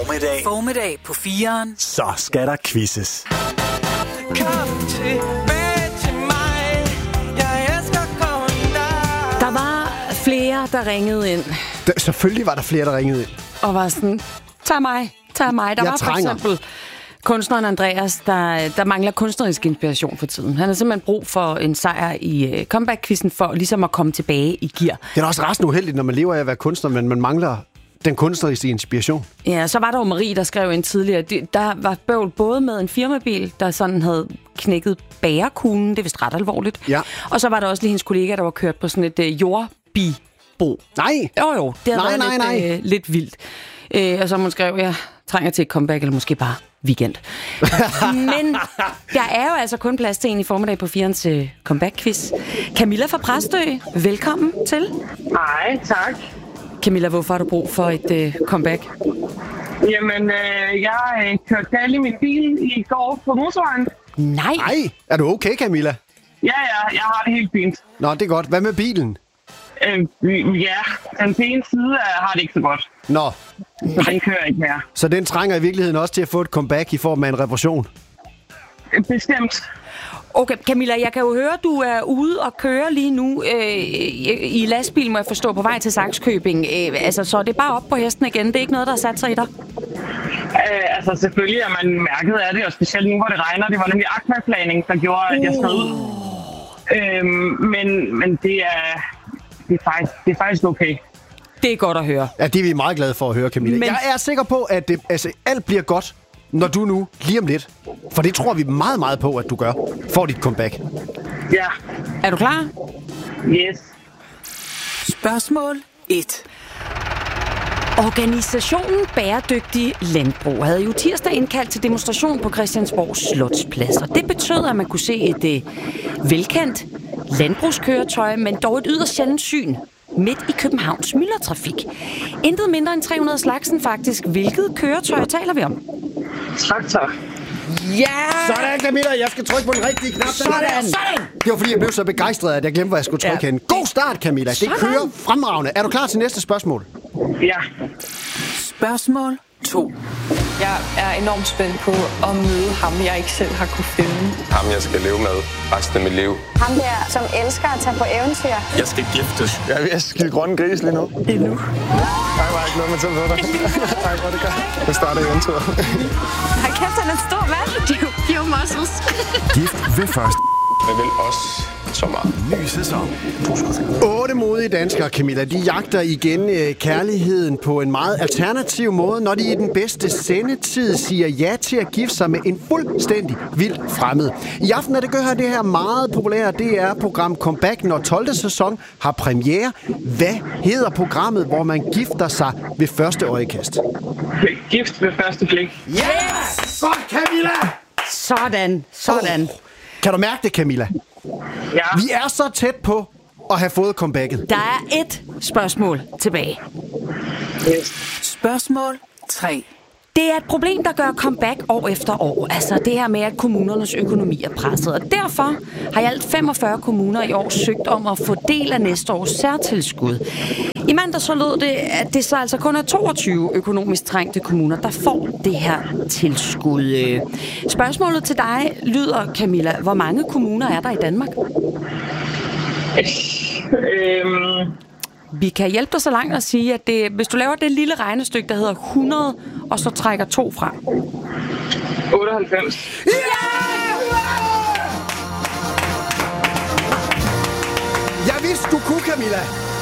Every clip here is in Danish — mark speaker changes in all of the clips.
Speaker 1: Formiddag på 4'eren.
Speaker 2: Så skal der quizzes.
Speaker 3: Kom tilbage til mig. Jeg elsker kun dig.
Speaker 4: Der var flere, der ringede ind
Speaker 5: Selvfølgelig var der flere, der ringede ind.
Speaker 4: og var sådan, tag mig. Der
Speaker 5: Jeg
Speaker 4: var for
Speaker 5: trænger.
Speaker 4: eksempel kunstneren Andreas, der mangler kunstnerisk inspiration for tiden. Han har simpelthen brug for en sejr i comeback-quizzen for ligesom at komme tilbage i gear.
Speaker 5: Det er da også resten uheldigt, når man lever af at være kunstner, men man mangler den kunstneriske inspiration.
Speaker 4: Ja, så var der jo Marie, der skrev ind tidligere. Der var bøvl både med en firmabil, der sådan havde knækket bagerkuglen. Det er vist ret alvorligt.
Speaker 5: Ja.
Speaker 4: Og så var der også lige hendes kollega, der var kørt på sådan et jordbibro.
Speaker 5: Nej!
Speaker 4: Jo, det havde været lidt vildt. Og så hun skrev, jeg trænger til et comeback, eller måske bare weekend. Men der er jo altså kun plads til en i formiddag på 4'ens comeback-quiz. Camilla fra Præstø, velkommen til.
Speaker 6: Hej, tak.
Speaker 4: Camilla, hvorfor har du brug for et comeback?
Speaker 6: Jamen, jeg kørte galt i min bil i går på motorvejen.
Speaker 4: Nej.
Speaker 5: Nej! Er du okay, Camilla?
Speaker 6: Ja, jeg har det helt fint.
Speaker 5: Nå, det er godt. Hvad med bilen?
Speaker 6: Ja, den ene side har det ikke så godt.
Speaker 5: Nå,
Speaker 6: Den kører ikke mere.
Speaker 5: så den trænger i virkeligheden også til at få et comeback i form af en reparation.
Speaker 6: Bestemt.
Speaker 4: Okay, Camilla, jeg kan jo høre, du er ude og køre lige nu i lastbil, må jeg forstå, på vej til Sakskøbing. Altså, så er det bare op på hesten igen. Det er ikke noget, der har sat sig i dig?
Speaker 6: Altså, selvfølgelig er man mærket af det, og specielt nu, hvor det regner. Det var nemlig akvaplanning, der gjorde, at jeg sad ud. Men det er faktisk okay.
Speaker 4: Det er godt at høre.
Speaker 5: Ja, det er vi meget glade for at høre, Camilla.
Speaker 4: Men-
Speaker 5: Jeg er sikker på, at alt bliver godt, når du nu, lige om lidt, for det tror vi meget, meget på, at du gør, får dit comeback.
Speaker 6: Ja,
Speaker 4: Er du klar?
Speaker 6: yes.
Speaker 1: Spørgsmål 1.
Speaker 4: Organisationen Bæredygtig Landbrug havde jo tirsdag indkaldt til demonstration på Christiansborg Slotsplads. Og det betød, at man kunne se et velkendt landbrugskøretøj, men dog et yderst sjældent syn midt i Københavns myldretrafik. Intet mindre end 300 slagsen faktisk. Hvilket køretøj taler vi om?
Speaker 6: Traktor.
Speaker 4: Ja!
Speaker 5: Sådan, Camilla. Jeg skal trykke på den rigtige knap.
Speaker 4: Sådan!
Speaker 5: Det var fordi, jeg blev så begejstret, at jeg glemte, hvad jeg skulle trykke hen. God start, Camilla. Det
Speaker 4: Sådan.
Speaker 5: kører fremragende. Er du klar til næste spørgsmål?
Speaker 6: Ja.
Speaker 1: Spørgsmål 2.
Speaker 7: Jeg er enormt spændt på at møde ham, jeg ikke selv har kunne finde.
Speaker 8: Ham, jeg skal leve med resten af mit liv.
Speaker 9: Ham der, som elsker at tage på eventyr.
Speaker 8: Jeg skal giftes. Jeg er ved at skide grønne gris lige nu.
Speaker 4: Endnu.
Speaker 8: Ej, hvor er ikke noget med til at dig. Ej, hvor er det godt. Nu starter eventyret.
Speaker 9: Har kæft, han er en stor mand. Pure muscles.
Speaker 2: Gift ved først.
Speaker 8: Jeg vil også så meget.
Speaker 2: Ny sæson.
Speaker 5: 8 modige danskere, Camilla, de jagter igen kærligheden på en meget alternativ måde, når de i den bedste sendetid siger ja til at gifte sig med en fuldstændig vild fremmed. I aften er det her meget populære DR-program Comeback, når 12. sæson har premiere. Hvad hedder programmet, hvor man gifter sig ved første øjekast?
Speaker 6: Gift ved første blik.
Speaker 5: Yes! Godt, Camilla!
Speaker 4: Sådan.
Speaker 5: Kan du mærke det, Camilla?
Speaker 6: Ja.
Speaker 5: Vi er så tæt på at have fået comebacket.
Speaker 4: Der er et spørgsmål tilbage.
Speaker 6: Yes.
Speaker 1: Spørgsmål 3.
Speaker 4: Det er et problem, der gør comeback år efter år. Altså det her med, at kommunernes økonomi er presset. Og derfor har i alt 45 kommuner i år søgt om at få del af næste års særtilskud. I mandag så lød det, at det så altså kun er 22 økonomisk trængte kommuner, der får det her tilskud. Spørgsmålet til dig lyder, Camilla, hvor mange kommuner er der i Danmark? Vi kan hjælpe dig så langt at sige, at hvis du laver det lille regnestykke, der hedder 100, og så trækker 2 fra.
Speaker 6: 98.
Speaker 5: Jeg vidste, du kunne, Camilla.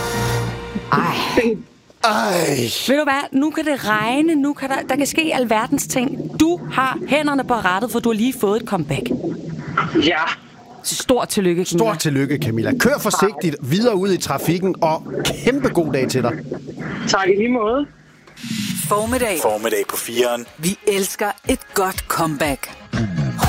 Speaker 5: Ej.
Speaker 4: Ved du hvad? Nu kan det regne. Nu kan der kan ske alverdens ting. Du har hænderne på rattet, for du har lige fået et comeback.
Speaker 6: Ja.
Speaker 4: Stort tillykke, Camilla.
Speaker 5: Stort tillykke, Camilla. Kør forsigtigt videre ud i trafikken, og kæmpe god dag til dig.
Speaker 6: Tak i lige måde.
Speaker 1: Formiddag på 4'eren. Vi elsker et godt comeback.